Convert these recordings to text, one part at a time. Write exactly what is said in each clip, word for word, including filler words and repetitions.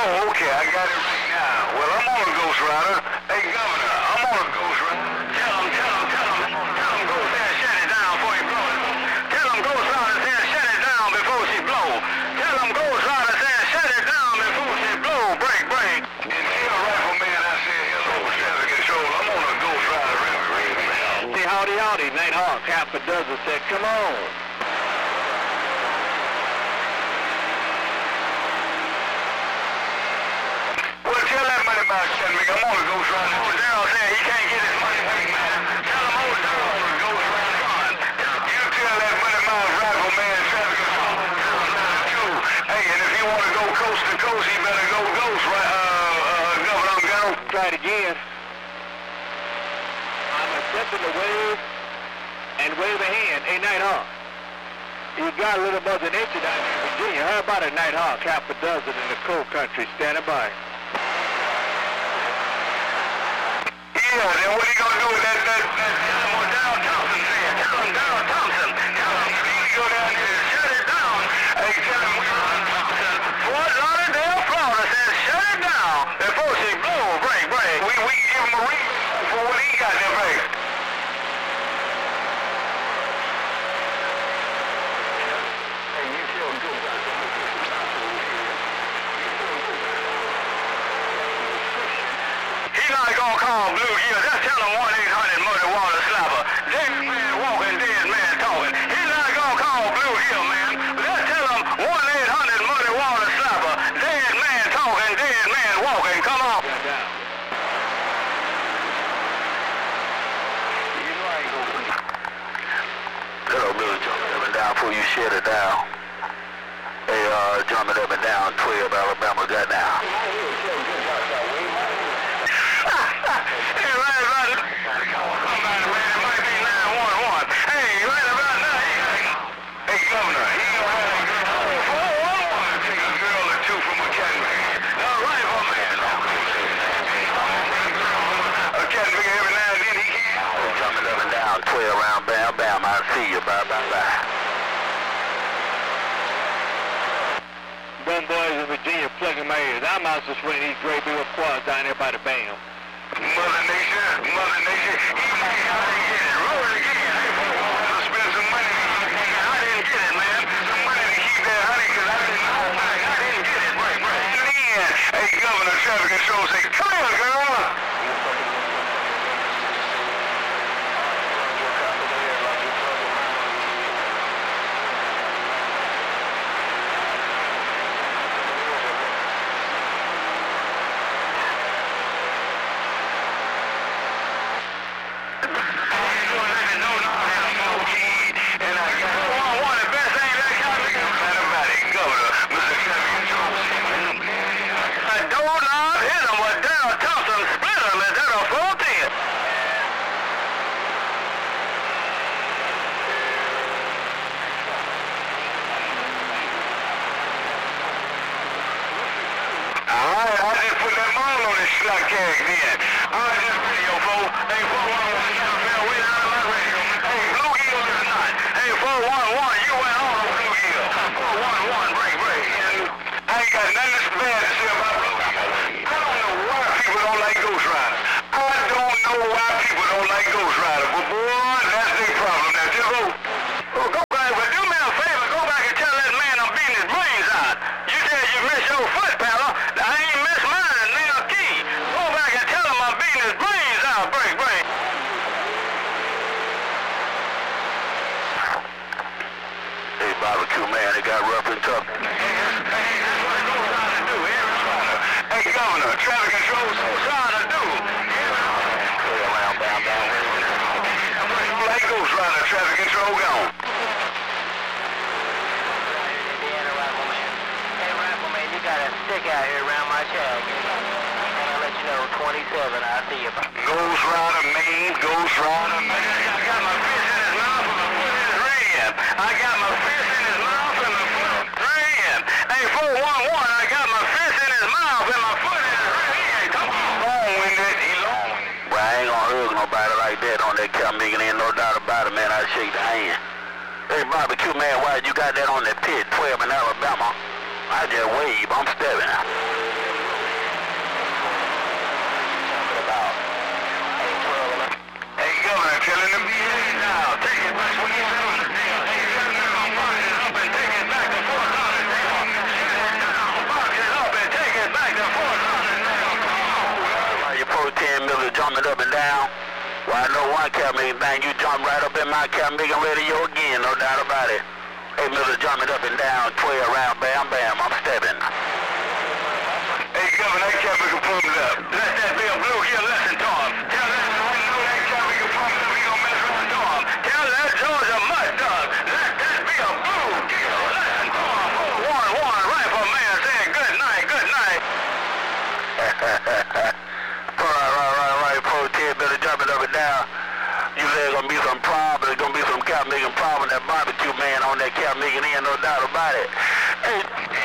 Oh, okay, I got it right now. Well, I'm on a Ghost Rider. Hey, Governor, I'm on a Ghost Rider. Tell him, tell him, tell him, tell him Ghost there, shut it down before he blow it. Tell him Ghost Rider said shut it down before she blow. Tell him Ghost Rider said shut it down before she blow. Break, break. And tell Rifleman I said hello, traffic control. I'm on a Ghost Rider. Say howdy, howdy, Night Hawk. Half a dozen said, come on. Well, tell that money back, Chattanooga. I'm on a Ghost Rider. Old Darryl said he can't get his money back, man. Tell him old Darryl on a Ghost Rider. You tell that money miles Rifleman traffic control. Too. Hey, and if he want to go coast to coast, he better go Ghost Rider. Uh, uh, Governor, I'm going. Try it again. I'm accepting the wave and wave a hand. Hey, Night Hawk. You got a little more than inch down in Virginia. How about a Night Hawk? Half a dozen in the coal country standing by. Yeah, then what are you going to do with that, that, that, tell him what Darryl Thompson said. Tell him Darryl Thompson. Tell him you need to go down there and shut it down. Hey, tell him Darryl Thompson. Fort Lauderdale, Florida says shut it down before she blow. Break, break. We, we give him a ring for what he got there, break. He's not gonna call Blue Hill. Just tell him one eight hundred Muddy Water Slapper. Dead man walking, dead man talking. He's not gonna call Blue Hill, man. Just tell him one eight hundred Muddy Water Slapper. Dead man talking, dead man walking. Come on. Hello, Billy. Jump it up and down before you shut it down. Hey, uh, jump it up and down. twelve Alabama got down. Hey, right about it. Somebody, man, it might be nine one one. Hey, right about now. Hey, Governor, he gonna have a girl. four one one take a girl or two from a Chattanooga. All right, my man. A Chattanooga every now and then he can. Jumping up and down, twelve round, bam, bam. I see you. Bye, bye, bye. Gun boys in Virginia plugging my ears. I'm out to swing these gray bill quads down there by the bam. Mother Nature, Mother Nature, he might not get it. Roll it again. Hey, to spend some money. I didn't get it, man. Some money to keep that honey, because I didn't know. I didn't get it. Right, right. Hey, Governor, traffic control say, come here, girl. Slap carriage then. All right, this radio, fool. Hey, four one one, you fell way down on my radio. Hey, Blue Hill is not. Hey, four one one, you went on on Blue Hill. four one one, break, break. And I ain't got nothing bad to say about Blue Hill. I don't know why people don't like Ghost Rider. I don't know why people don't like Ghost Rider. But boy, that's their problem. Now, just go. Well, go back. But do me a favor. Go back and tell that man I'm beating his brains out. You said you missed your foot, pal. I ain't missed mine. Break, break. Hey, barbecue man, it got rough and tough. Hey, hey, that's what Ghost Rider do. Every Rider. Hey, Governor, traffic control, Ghost Rider do. Play around, down, down. Like Ghost Rider, traffic control gone. Indiana Rifleman. Hey, Rifleman, you got a stick out here around my shack. twenty-seven, I see you. Ghost Rider, man, Ghost Rider, man. I got my fist in his mouth and my foot in his rib. I got my fist in his mouth and my foot in his rib. Hey, four one one, I got my fist in his mouth and my foot in his rib. Come on. Long-winded, he long-winded. Well, I ain't gonna hug nobody like that on that count, nigga. Ain't no doubt about it, man. I shake the hand. Hey, barbecue man, why you got that on that pit, twelve in Alabama? I just wave, I'm stepping out. jumping up and down. Well, I know one Cal Megan thing, you jump right up in my Cal Megan radio again, no doubt about it. Hey, Miller, jumping up and down, twelve round, bam, bam, I'm stepping. Hey, Governor, that Cal Megan pumped up. Let that be a blue here, listen to him. Tell that I know that Cal Megan pumped up, he gonna mess around to him. Tell that Georgia mud dog, let that be a blue here, listen to him. One, one, rifle man saying good night, good night. All right, right, right, right, pro ten, Billy jumping up and down. You say there's gonna be some problem, there's gonna be some Cal Megan problem, that barbecue man on that Cal Megan in, no doubt about it. Hey.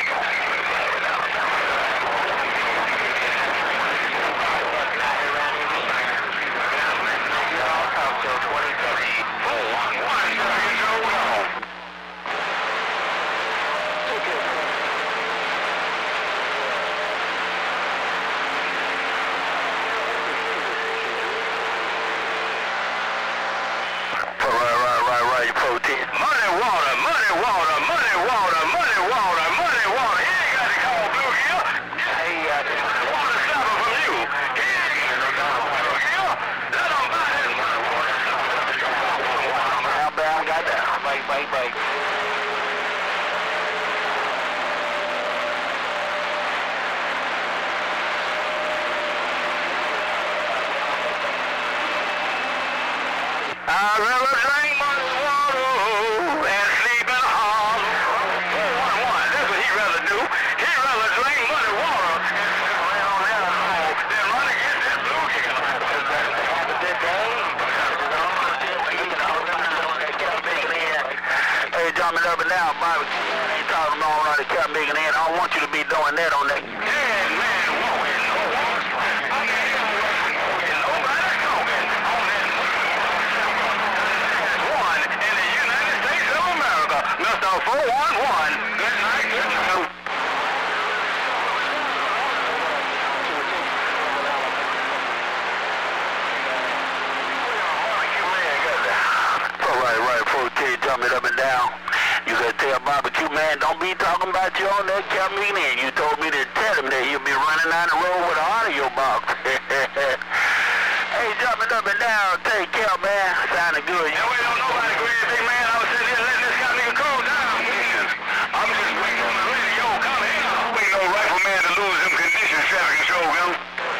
Muddy water, muddy water, muddy water, muddy water, muddy water. He ain't got to call Blue Gill. He got to water stopping from you. He ain't got to call Blue Gill. Let him buy his water stopping. How bad I got that? Bike, bike, bike. I'd rather drink muddy water and sleep in a hollow. four one one, that's what he'd rather do. He'd rather drink muddy water and sit around that hole than run against that Blue Gill. Have a good day. Hey, jumping up and down, Bobby. You talking about all the Cal Megan in. I don't want you to be doing that on that. Yeah, man, walking no horse. I mean, nobody talking on that one in the United States of America. Mister four one one. Good night, good night. All right, right, fourteen, jumping up and down. You gotta tell barbecue man, don't be talking about you on that Cal Megan in. You told me to tell him that he'll be running down the road with an audio box. Hey, jumping up and down, take care, man. Sounding good. Yeah, we don't nobody go in, big man. I was sitting here letting this guy nigga cool down. I'm just waiting on the radio. Come here. Waiting on rifleman to lose them conditions, traffic control, girl.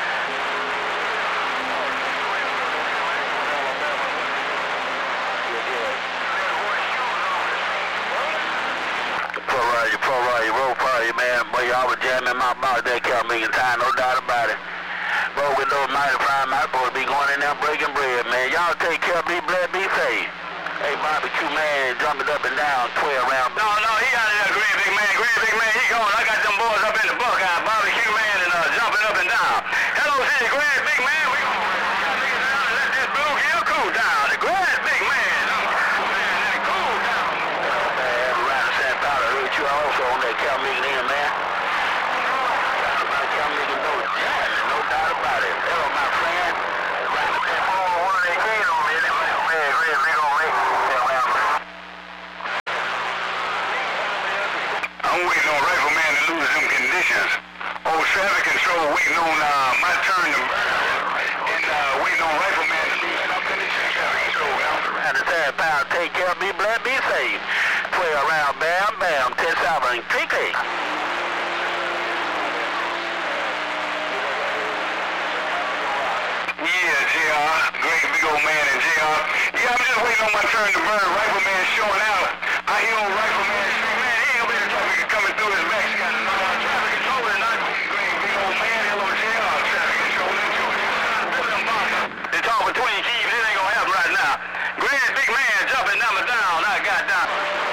Pro rider, pro rider, roll party, man. Boy, y'all was jamming my box that Cal Megan time, no doubt about it. Bro, with those mighty fine, my boy be going in there breaking bread, man. Y'all take care, be blessed, be safe. Hey, barbecue man, jumping up and down, twelve round. No, no, he out of there, green big man, green big man, he gone. I got them boys up in the Buckeye, barbecue man, and uh, jumping up and down. Hello, city, green big man, we gonna nigga down and let this Blue Gill cool down. The green big man, uh, man, let it cool down. Man, around the San Paulo, heard you also on that Cal Megan in, man. Cal Megan, no jamming, no doubt about it. Hello, my friend. Around the San Paulo, one of they did on me, man, man, green big on me. I'm waiting on rifleman to lose them conditions. Oh, traffic control waiting on uh, my turn to and uh, waiting on rifleman to lose them conditions. Traffic control, man. Around the San Paulo, take care, be blessed, be safe. twelve round, bam, bam, ten seven, T K. Yeah, J R. Great big old man and J R. Yeah, I'm just waiting on my turn to burn. Rifleman showing out. I hear old rifleman street, man, he ain't gonna be the traffic coming through his back. He got uh, traffic control tonight. Great big old man, hello J R. Traffic control. They talk between keys, it ain't gonna happen right now. Great big man jumping number down. I got down.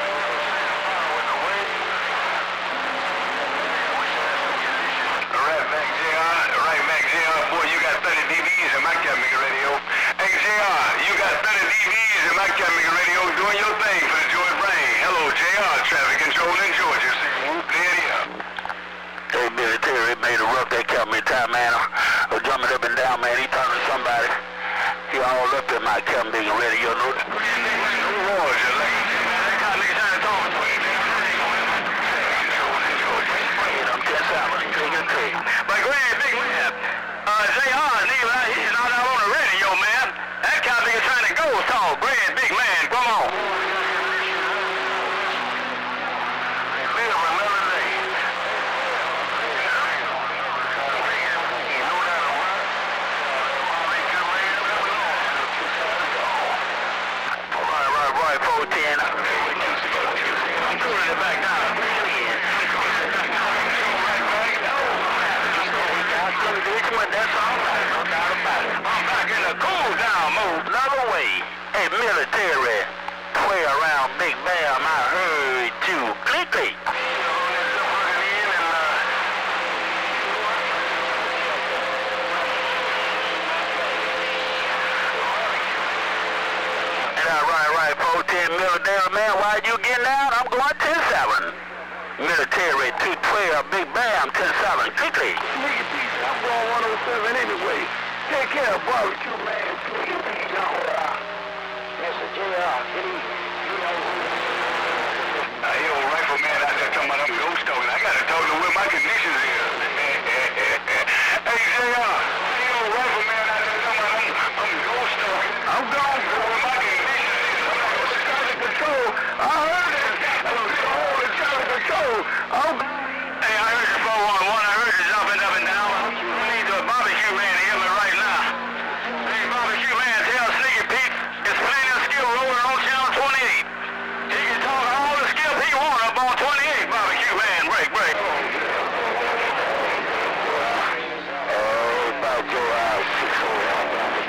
Right back, J R. Right back, J R. Boy, you got thirty D Vs in my Cal Megan radio. Hey, J R, you got thirty D Vs in my Cal Megan radio doing your thing for the Joy Brain. Hello, J R. Traffic control in Georgia. There it is. Hey, Billy Terry made a rough that Cal Megan time, man. I was jumping up and down, man. He talking to somebody. He all up in my Cal Megan radio. No, Who was you? Like, that kind of nigga trying to talk to you. I'm just out. Take it, take it. But go ahead, big man. Uh, J R, nigga, right here, not out on the military. twelve around Big Bam, I heard you. Click, click. Right, right, four ten military man, why you getting out? I'm going ten seven. Military two twelve, Big Bam, ten seven, quickly. Nigga, peace, I'm going one oh seven anyway. Take care of barbecue, man. Nigga, peace, y'all. Mister J R, good evening. You know who I hear a rifleman out there talking about them ghost talking. I gotta talk to where my conditions is. Hey, J R, I hear a rifleman out there talking about them, them ghost talking. I'm gone for where my conditions is. I'm not gonna start control. I heard it. I'm going to control. I'm... Hey, I heard you four one one. I heard you jumping up and down. I need the barbecue man to hear me right now. Hey, barbecue man, tell Sneaky Pete it's plenty of skill rolling on channel twenty-eight. He can talk all the skill he wants up on twenty-eight, barbecue man. Break, break. Oh, about your eyes, six oh one.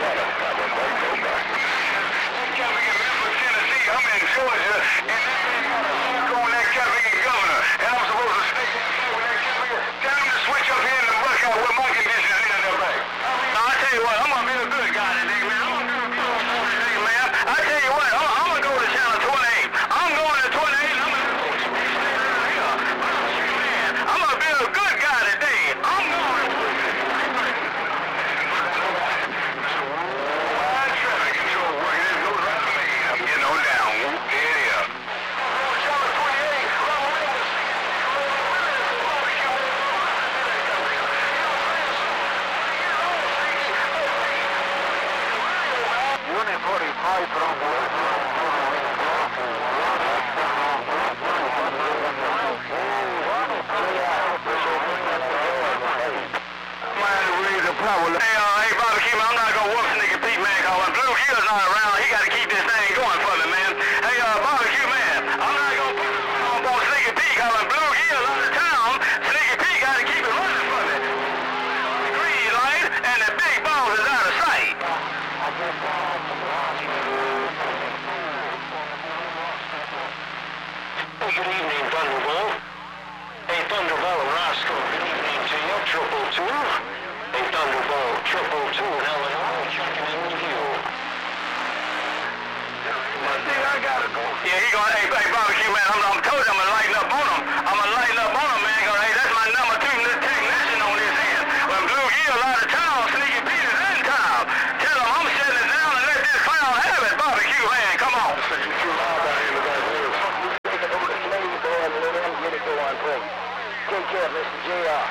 I'm in Georgia, and I'm going that Catholic governor, and I'm supposed to stay with that Catholic. Tell him to switch up here in the rush out where my conditions is in the back. Now, I tell you what, I'm going to be a good guy today, man. I'm going to be a good guy today, man. I tell you what, I'm, I'm going to go to channel twenty-eight. I'm going to twenty-eight, I'm going to go to here. Man, I'm going to be a good guy today. I'm going to... Traffic control working, it goes right to me. I'm getting on down. Hey, uh, hey, barbecue man, I'm not gonna whoop Sneaky Pete, man, cause when Blue Hill's not around, he gotta keep this thing going for me, man. Hey, uh, barbecue man, I'm not gonna put it on Sneaky Pete, cause when Blue Hill's out of town, Sneaky Pete gotta keep it running for me. The green light and the big balls is out of sight. Hey, good evening, Thunderbolt. Hey, Thunderbolt and Roscoe, good evening to you, triple two. Hey, Thunderbolt, triple two, Illinois, checking in with you. I think I gotta go. Yeah, he gonna, hey, hey, barbecue man, I'm, I'm told you I'm gonna lighten up on him. I'm gonna lighten up on him, man, cause hey, that's my number two technician on this end. When Blue Hill out of town, Sneaky Pete is in town. Tell him I'm shutting it down and let this clown have it, barbecue man, come on. Take care, Mister J R.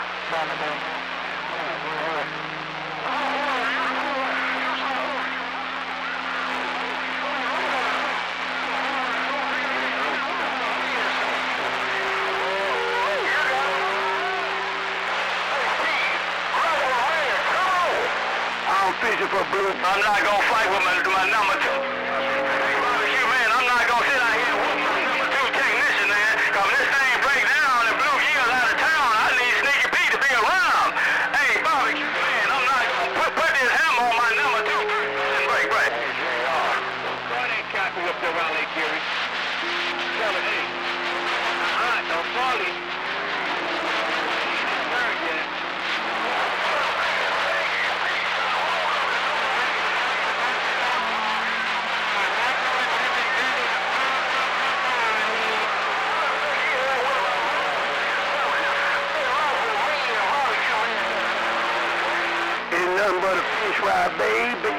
I'm fishing for blue. I'm not gonna fight with my, my number two. Hey, barbecue man, I'm not gonna sit out here with my number two technician, man. Cause when this thing break down and Blue Hill's out of town, I need Sneaky Pete to be around. Hey, barbecue man, I'm not gonna put, put this hammer on my number two. Break, break. Why they copy up there around Lake Erie? Tell it, hey. Uh-huh, don't fall it. Nothing but a fish fry, baby.